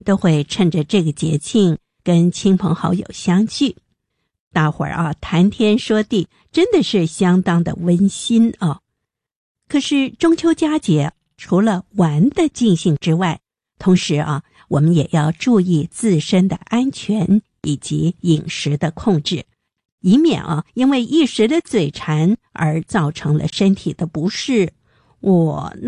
都会趁着这个节庆跟亲朋好友相聚，大伙儿谈天说地，真的是相当的温馨可是中秋佳节除了玩的尽兴之外，同时我们也要注意自身的安全以及饮食的控制，以免因为一时的嘴馋而造成了身体的不适。